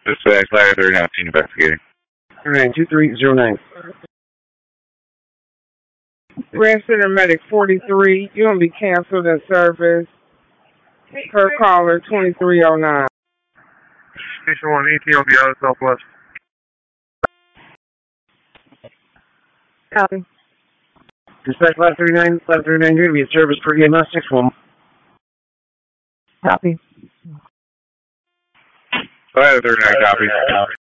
Dispatch Ladder 39, investigating. 2309. Red Center Medic 43, you're going to be canceled in service per caller 2309. Station 1, ET on the outer southwest. Copy. Dispatch Ladder 39, Ladder 39, you're going to be in service per EMS 61. Copy. Ladder 39, copy.